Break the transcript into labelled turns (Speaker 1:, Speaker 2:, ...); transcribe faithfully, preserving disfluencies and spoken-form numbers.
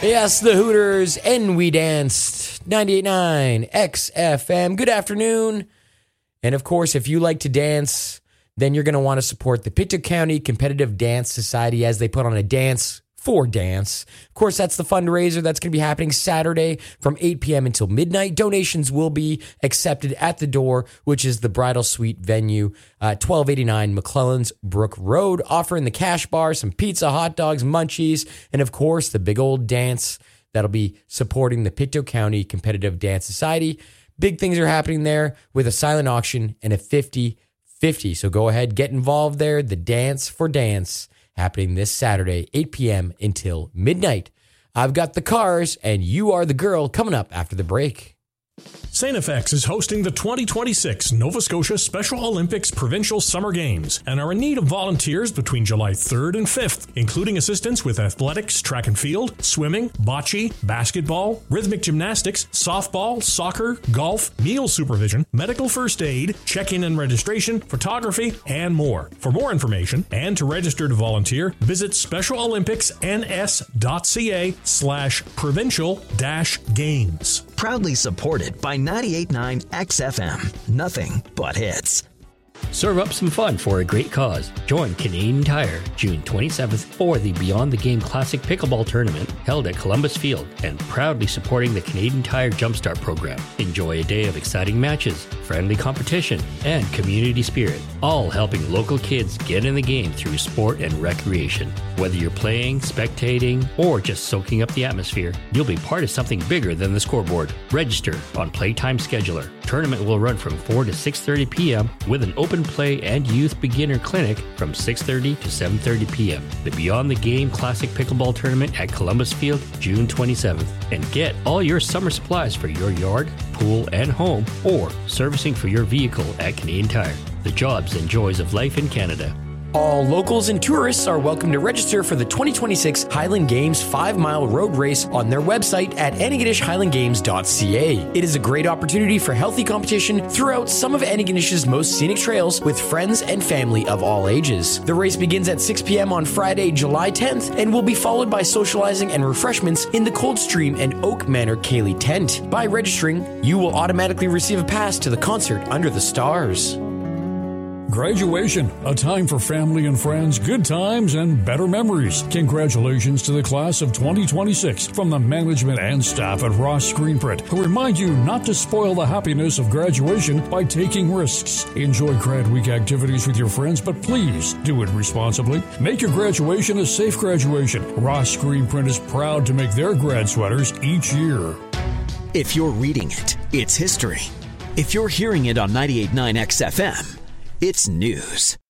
Speaker 1: Yes, the Hooters, and we danced. ninety-eight point nine X F M. Good afternoon. And of course, if you like to dance, then you're going to want to support the Pictou County Competitive Dance Society as they put on a dance for dance. Of course, that's the fundraiser that's going to be happening Saturday from eight p.m. until midnight. Donations will be accepted at the door, which is the Bridal Suite venue, uh, twelve eighty-nine McClellan's Brook Road, offering the cash bar, some pizza, hot dogs, munchies, and of course, the big old dance that'll be supporting the Pictou County Competitive Dance Society. Big things are happening there with a silent auction and a fifty fifty. So go ahead, get involved there. The Dance for Dance happening this Saturday, eight p.m. until midnight. I've got the cars, and you are the girl coming up after the break.
Speaker 2: Saint F X is hosting the twenty twenty-six Nova Scotia Special Olympics Provincial Summer Games and are in need of volunteers between July third and fifth, including assistance with athletics, track and field, swimming, bocce, basketball, rhythmic gymnastics, softball, soccer, golf, meal supervision, medical first aid, check-in and registration, photography, and more. For more information and to register to volunteer, visit specialolympicsns.ca slash provincial dash games.
Speaker 3: Proudly supported by ninety-eight point nine X F M. Nothing but hits.
Speaker 4: Serve up some fun for a great cause. Join Canadian Tire June twenty-seventh for the Beyond the Game Classic Pickleball Tournament held at Columbus Field and proudly supporting the Canadian Tire Jumpstart program. Enjoy a day of exciting matches, friendly competition, and community spirit, all helping local kids get in the game through sport and recreation. Whether you're playing, spectating, or just soaking up the atmosphere, you'll be part of something bigger than the scoreboard. Register on Playtime Scheduler. Tournament will run from four to six thirty p.m. with an open play and youth beginner clinic from six thirty to seven thirty p.m. The Beyond the Game Classic Pickleball Tournament at Columbus Field, June twenty-seventh. And get all your summer supplies for your yard, pool, and home, or servicing for your vehicle at Canadian Tire. The jobs and joys of life in Canada.
Speaker 1: All locals and tourists are welcome to register for the twenty twenty-six Highland Games five mile road race on their website at Antigonish Highland Games dot c a. It is a great opportunity for healthy competition throughout some of Antigonish's most scenic trails with friends and family of all ages. The race begins at six p.m. on Friday, July tenth, and will be followed by socializing and refreshments in the Coldstream and Oak Manor Cayley tent. By registering, you will automatically receive a pass to the concert under the stars.
Speaker 5: Graduation, a time for family and friends, good times, and better memories. Congratulations to the class of twenty twenty-six from the management and staff at Ross Screenprint, who remind you not to spoil the happiness of graduation by taking risks. Enjoy grad week activities with your friends, but please do it responsibly. Make your graduation a safe graduation. Ross Screenprint is proud to make their grad sweaters each year.
Speaker 3: If you're reading it, it's history. If you're hearing it on ninety-eight point nine X F M, it's news.